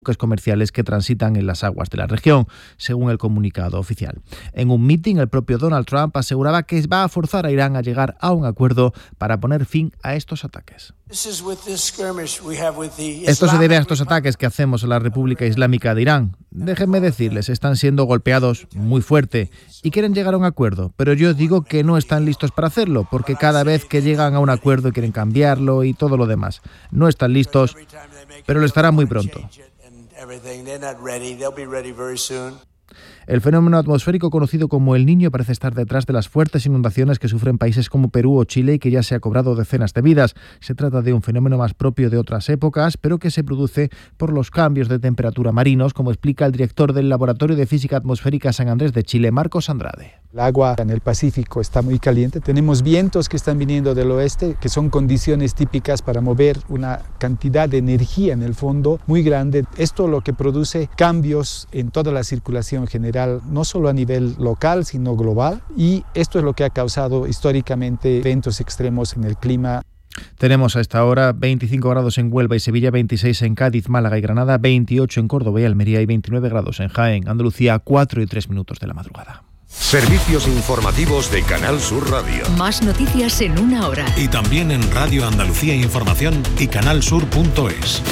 comerciales que transitan en las aguas de la región, según el comunicado oficial. En un mitin, el propio Donald Trump aseguraba que va a forzar a Irán a llegar a un acuerdo para poner fin a estos ataques. Esto se debe a estos ataques que hacemos a la República Islámica de Irán. Déjenme decirles, están siendo golpeados muy fuerte y quieren llegar a un acuerdo, pero yo digo que no están listos para hacerlo, porque cada vez que llegan a un acuerdo quieren cambiarlo y todo lo demás. No están listos, pero lo estarán muy pronto. El fenómeno atmosférico conocido como El Niño parece estar detrás de las fuertes inundaciones que sufren países como Perú o Chile y que ya se ha cobrado decenas de vidas. Se trata de un fenómeno más propio de otras épocas, pero que se produce por los cambios de temperatura marinos, como explica el director del Laboratorio de Física Atmosférica San Andrés de Chile, Marcos Andrade. El agua en el Pacífico está muy caliente. Tenemos vientos que están viniendo del oeste, que son condiciones típicas para mover una cantidad de energía en el fondo muy grande. Esto lo que produce cambios en toda la circulación general, no solo a nivel local, sino global. Y esto es lo que ha causado históricamente eventos extremos en el clima. Tenemos a esta hora 25 grados en Huelva y Sevilla, 26 en Cádiz, Málaga y Granada, 28 en Córdoba y Almería y 29 grados en Jaén, Andalucía, 4 y 3 minutos de la madrugada. Servicios informativos de Canal Sur Radio. Más noticias en una hora. Y también en Radio Andalucía Información y canalsur.es.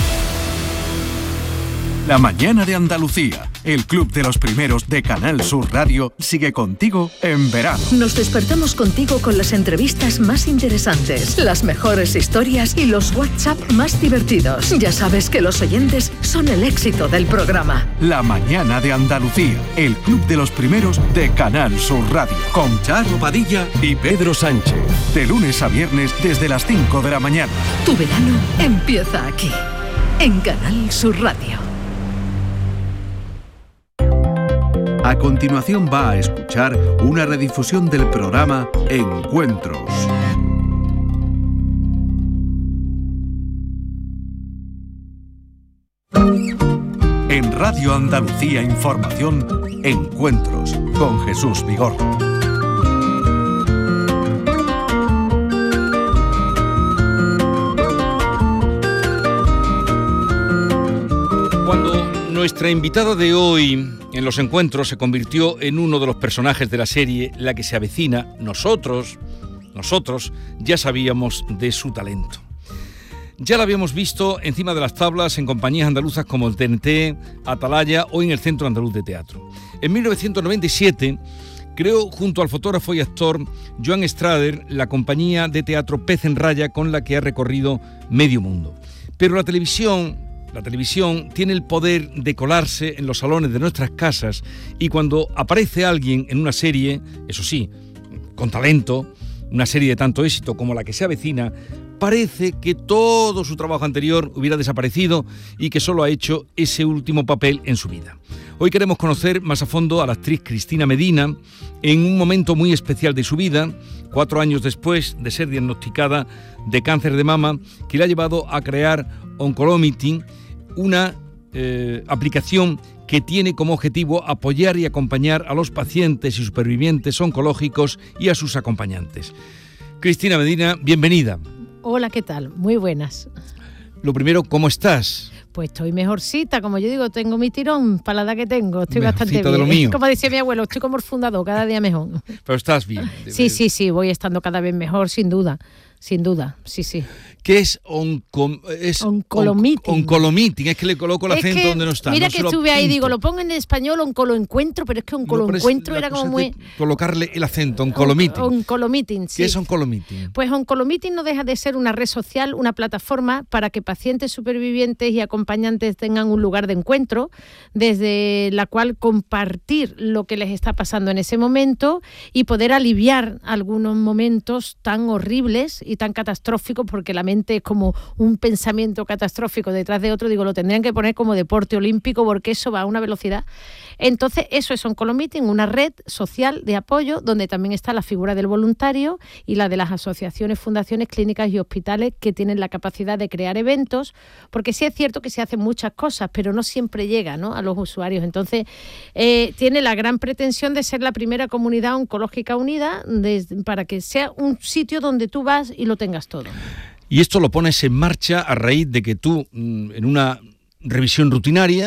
La mañana de Andalucía, el club de los primeros de Canal Sur Radio, sigue contigo en verano. Nos despertamos contigo con las entrevistas más interesantes, las mejores historias y los WhatsApp más divertidos. Ya sabes que los oyentes son el éxito del programa. La mañana de Andalucía, el club de los primeros de Canal Sur Radio, con Charo Padilla y Pedro Sánchez. De lunes a viernes desde las 5 de la mañana. Tu verano empieza aquí, en Canal Sur Radio. A continuación va a escuchar una redifusión del programa Encuentros. En Radio Andalucía Información, Encuentros con Jesús Vigorra. Cuando nuestra invitada de hoy en los encuentros se convirtió en uno de los personajes de la serie La que se avecina, nosotros ya sabíamos de su talento. Ya la habíamos visto encima de las tablas en compañías andaluzas como el TNT, Atalaya o en el Centro Andaluz de Teatro. En 1997 creó junto al fotógrafo y actor Joan Strader la compañía de teatro Pez en Raya, con la que ha recorrido medio mundo. Pero la televisión tiene el poder de colarse en los salones de nuestras casas, y cuando aparece alguien en una serie, eso sí, con talento, una serie de tanto éxito como La que se avecina, parece que todo su trabajo anterior hubiera desaparecido y que solo ha hecho ese último papel en su vida. Hoy queremos conocer más a fondo a la actriz Cristina Medina en un momento muy especial de su vida, 4 años después de ser diagnosticada de cáncer de mama, que le ha llevado a crear Oncolomeeting, una aplicación que tiene como objetivo apoyar y acompañar a los pacientes y supervivientes oncológicos y a sus acompañantes. Cristina Medina, bienvenida. Hola, ¿qué tal? Muy buenas. Lo primero, ¿cómo estás? Pues estoy mejorcita, como yo digo, tengo mi tirón para la edad que tengo, estoy mejorcita bastante bien. De lo mío. Como decía mi abuelo, estoy como el fundador, cada día mejor. Pero estás bien. Sí, voy estando cada vez mejor, sin duda, sí. ¿Qué es Oncolomeeting? Oncolomeeting, es que le coloco el acento donde no está. Mira no que estuve ahí, digo, lo pongo en español, Oncoloencuentro, pero es que Oncoloencuentro era como muy... Colocarle el acento, Oncolomeeting. Oncolomeeting, sí. ¿Qué es Oncolomeeting? Pues Oncolomeeting no deja de ser una red social, una plataforma para que pacientes supervivientes y acompañantes tengan un lugar de encuentro, desde la cual compartir lo que les está pasando en ese momento y poder aliviar algunos momentos tan horribles y tan catastróficos, porque la mente es como un pensamiento catastrófico detrás de otro. Digo, lo tendrían que poner como deporte olímpico, porque eso va a una velocidad. Entonces, eso es Oncolomeeting, una red social de apoyo donde también está la figura del voluntario y la de las asociaciones, fundaciones, clínicas y hospitales que tienen la capacidad de crear eventos, porque sí es cierto que se hacen muchas cosas, pero no siempre llega, ¿no?, a los usuarios. Entonces, tiene la gran pretensión de ser la primera comunidad oncológica unida para que sea un sitio donde tú vas y lo tengas todo. Y esto lo pones en marcha a raíz de que tú, en una revisión rutinaria,